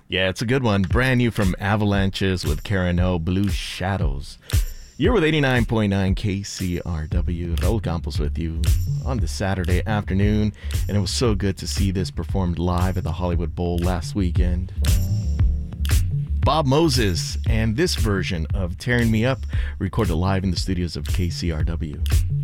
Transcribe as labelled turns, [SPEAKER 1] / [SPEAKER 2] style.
[SPEAKER 1] Yeah, it's a good one. Brand new from Avalanches with Karen O, Blue Shadows. You're with 89.9 KCRW. Raul Campos with you on this Saturday afternoon. And it was so good to see this performed live at the Hollywood Bowl last weekend. Bob Moses and this version of Tearing Me Up recorded live in the studios of KCRW.